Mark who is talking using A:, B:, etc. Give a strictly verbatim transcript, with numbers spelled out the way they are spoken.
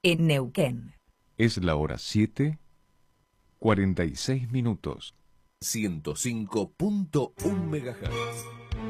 A: en Neuquén.
B: Es la hora siete, cuarenta y seis minutos.
C: ciento cinco punto uno megahertz.